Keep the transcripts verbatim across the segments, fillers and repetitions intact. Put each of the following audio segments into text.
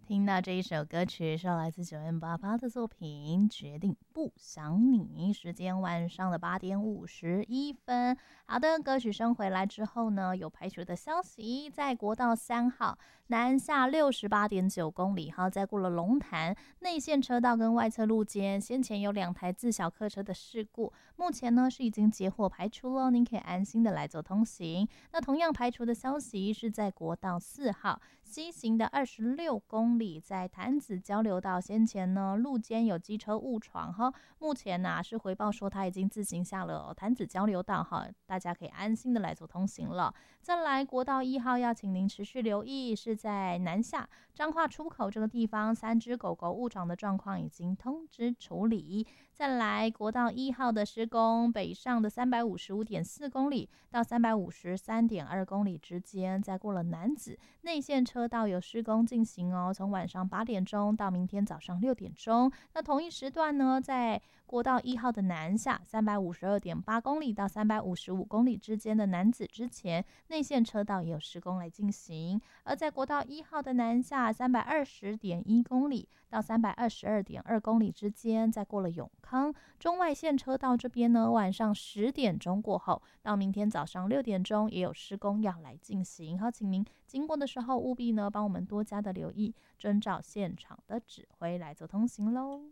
听到这一首歌曲是来自九 M 八八的作品《决定不想你》，时间晚上的八点五十一分。好的，歌曲声回来之后呢，有排除的消息，在国道三号南下六十八点九公里，好，在过了龙潭内线车道跟外侧路肩，先前有两台自小客车的事故，目前呢是已经截获排除了，您可以安心的来做通行。那同样排除的消息是在国道四号西行的二十六公里，在潭子交流道先前呢路肩有机车误闯哈，目前呢、啊、是回报说他已经自行下了潭子交流道哈，大家可以安心的来做通行了。再来国道一号要请您持续留意，是在南下彰化出口这个地方，三只狗狗误闯的状况已经通知处理。再来国道一号的施工，北上的三百五十五点四公里到三百五十三点二公里之间，再过了南子内线车道有施工进行哦，从晚上八点钟到明天早上六点钟。那同一时段呢，在国道一号的南下三百五十二点八公里到三百五十五公里之间的南子之前，内线车道也有施工来进行。而在国道一号的南下三百二十点一公里到三百二十二点二公里之间，再过了永康中外线车道这边呢，晚上十点钟过后到明天早上六点钟也有施工要来进行。好，请您经过的时候务必呢帮我们多加的留意，遵照现场的指挥来做通行咯。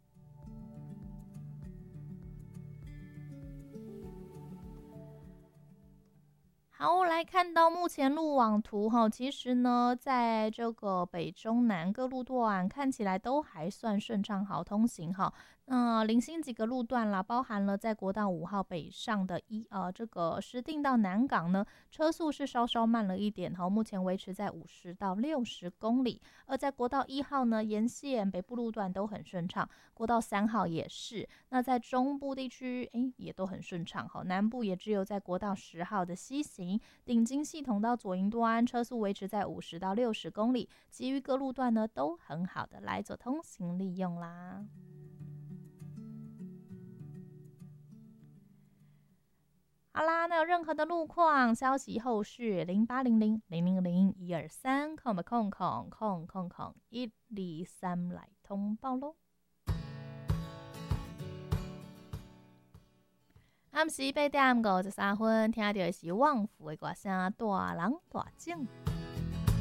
好，来看到目前路网图哈，其实呢，在这个北中南各路段看起来都还算顺畅，好通行哈。那、呃、零星几个路段啦，包含了在国道五号北上的一呃这个石碇到南港呢，车速是稍稍慢了一点哈，目前维持在五十到六十公里。而在国道一号呢，沿线北部路段都很顺畅，国道三号也是。那在中部地区，哎，也都很顺畅哈，南部也只有在国道十号的西行顶金系统到左营端，车速维持在五十到六十公里，其余各路段呢都很好的来做通行利用啦。好啦，那有任何的路况消息，后续零八零零零零零一二三空吧空空空空空一二三来通报喽。暗时八点五十三分，听到的是旺福的歌声，大人大景。